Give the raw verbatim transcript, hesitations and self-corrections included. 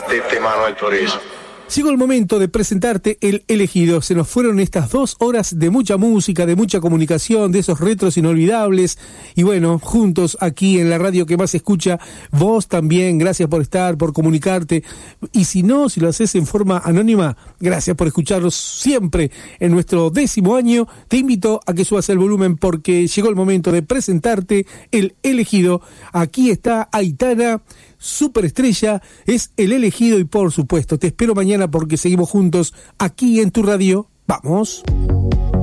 de este Manuel Turizo. Llegó el momento de presentarte El Elegido. Se nos fueron estas dos horas de mucha música, de mucha comunicación, de esos retros inolvidables. Y bueno, juntos aquí en la radio que más se escucha, vos también, gracias por estar, por comunicarte. Y si no, si lo haces en forma anónima, gracias por escucharnos siempre en nuestro décimo año. Te invito a que subas el volumen porque llegó el momento de presentarte El Elegido. Aquí está Aitana, superestrella, es El Elegido y por supuesto te espero mañana porque seguimos juntos aquí en tu radio. ¡Vamos!